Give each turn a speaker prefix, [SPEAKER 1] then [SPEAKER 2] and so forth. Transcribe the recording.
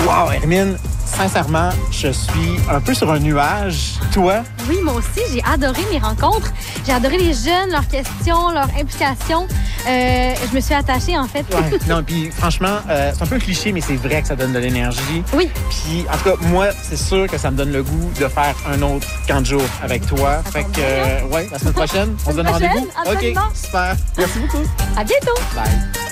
[SPEAKER 1] Wow, Hermine, sincèrement, je suis un peu sur un nuage. Toi?
[SPEAKER 2] Oui, moi aussi, j'ai adoré mes rencontres. J'ai adoré les jeunes, leurs questions, leur implication. Je me suis attachée, en fait.
[SPEAKER 1] Ouais. Non, puis franchement, c'est un peu cliché, mais c'est vrai que ça donne de l'énergie.
[SPEAKER 2] Oui.
[SPEAKER 1] Puis, en tout cas, moi, c'est sûr que ça me donne le goût de faire un autre camp de jour avec toi.
[SPEAKER 2] Ça
[SPEAKER 1] Fait
[SPEAKER 2] tombe
[SPEAKER 1] que,
[SPEAKER 2] bien,
[SPEAKER 1] ouais, la semaine prochaine, on se donne
[SPEAKER 2] prochaine,
[SPEAKER 1] rendez-vous.
[SPEAKER 2] absolument.
[SPEAKER 1] OK, super. Merci beaucoup.
[SPEAKER 2] À bientôt!
[SPEAKER 1] Bye.